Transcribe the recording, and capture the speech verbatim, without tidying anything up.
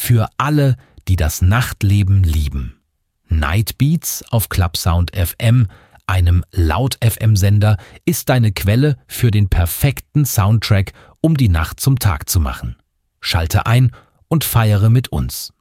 Für alle, die das Nachtleben lieben. Nightbeats auf Clubsound F M, einem Laut-F M-Sender, ist deine Quelle für den perfekten Soundtrack, um die Nacht zum Tag zu machen. Schalte ein und feiere mit uns.